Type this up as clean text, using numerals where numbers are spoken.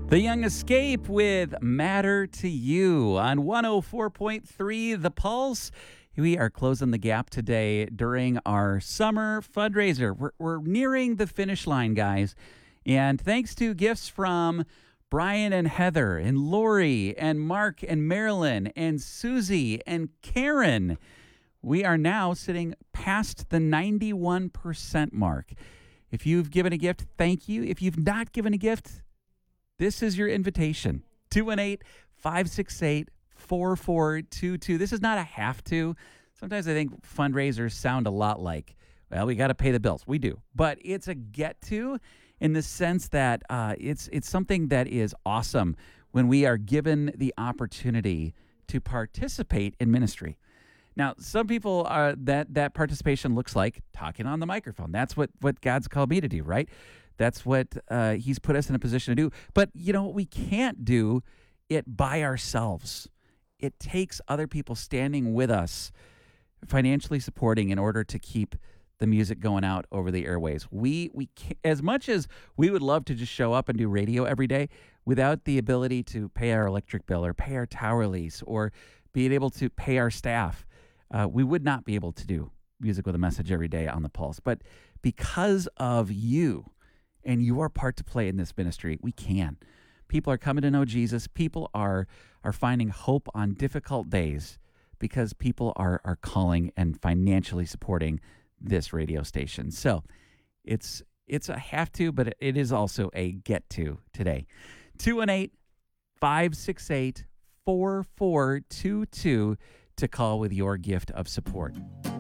The Young Escape with Matter to You on 104.3 The Pulse. We are closing the gap today during our summer fundraiser. We're nearing the finish line, guys. And thanks to gifts from Brian and Heather and Lori and Mark and Marilyn and Susie and Karen, we are now sitting past the 91% mark. If you've given a gift, thank you. If you've not given a gift, this is your invitation. 218-568-4422. This is not a have to. Sometimes I think fundraisers sound a lot like, well, we got to pay the bills. We do. But it's a get to in the sense that it's something that is awesome when we are given the opportunity to participate in ministry. Now, some people that participation looks like talking on the microphone. That's what God's called me to do, right? That's what he's put us in a position to do. But you know, we can't do it by ourselves. It takes other people standing with us, financially supporting in order to keep the music going out over the airways. We can't, as much as we would love to just show up and do radio every day, without the ability to pay our electric bill or pay our tower lease or being able to pay our staff, we would not be able to do Music with a Message every day on the Pulse. But because of you and your part to play in this ministry, we can. People are coming to know Jesus. People are finding hope on difficult days because people are calling and financially supporting this radio station. So it's a have to, but it is also a get to today. 218-568-4422 to call with your gift of support.